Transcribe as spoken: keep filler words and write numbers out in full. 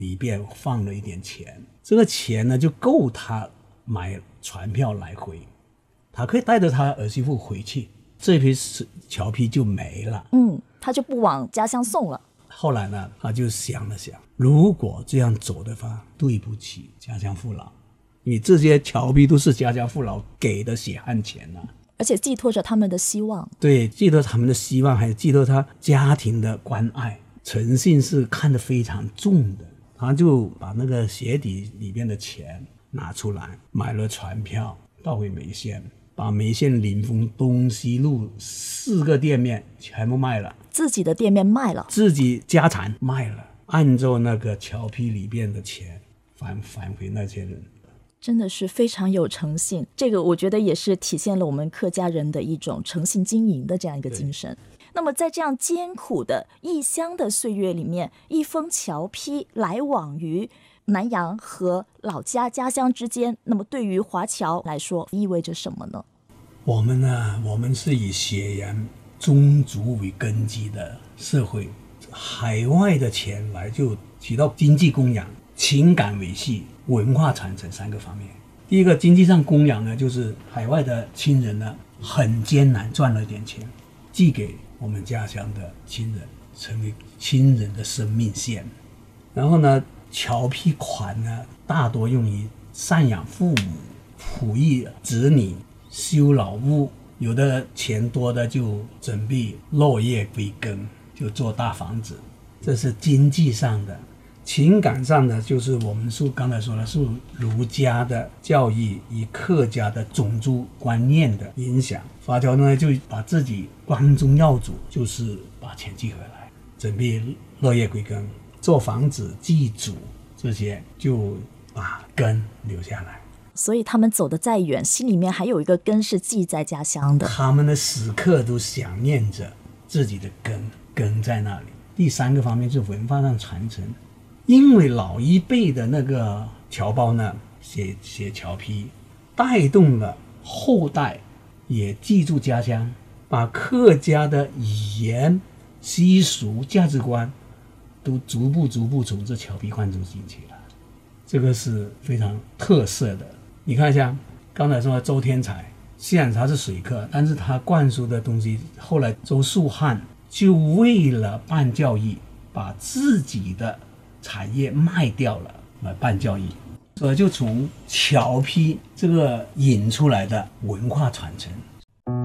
里边放了一点钱，这个钱呢就够他买船票来回，他可以带着他儿媳妇回去，这批侨批就没了。 嗯，他就不往家乡送了。 后来呢，他就想了想，如果这样走的话，对不起家乡父老，你这些侨批都是家乡父老给的血汗钱啊， 而且寄托着他们的希望。 对，寄托他们的希望，还有寄托他家庭的关爱。诚信是看得非常重的，他就把那个鞋底里边的钱拿出来，买了船票到回梅县，把梅县临风东西路四个店面全部卖了， 自己的店面卖了， 自己家产卖了，按照那个侨批里边的钱返返回那些人。 真的是非常有诚信，这个我觉得也是体现了我们客家人的一种诚信经营的这样一个精神。那么在这样艰苦的异乡的岁月里面，一封侨批来往于南洋和老家家乡之间，那么对于华侨来说意味着什么呢？ 我们呢，我们是以血缘宗族为根基的社会，海外的钱来就起到经济供养、情感维系、文化传承三个方面。第一个经济上供养呢，就是海外的亲人呢很艰难赚了点钱，寄给我们家乡的亲人，成为亲人的生命线。然后呢，侨批款呢大多用于赡养父母、抚育子女、修老屋，有的钱多的就准备落叶归根，就做大房子，这是经济上的。情感上的就是我们是刚才说了，是儒家的教育与客家的种族观念的影响。华侨呢就把自己光宗耀祖，就是把钱寄回来，准备落叶归根，做房子、祭祖这些，就把根留下来。 所以他们走得再远，心里面还有一个根是记在家乡的， 他们的时刻都想念着自己的根，根在那里。第三个方面是文化上传承，因为老一辈的那个侨胞呢写写侨批，带动了后代也记住家乡，把客家的语言、习俗、价值观都逐步逐步从这侨批灌注进去了，这个是非常特色的。你看一下刚才说的周天才，虽然他是水客，但是他灌输的东西，后来周树汉就为了办教育，把自己的产业卖掉了来办教育，所以就从侨批这个引出来的文化传承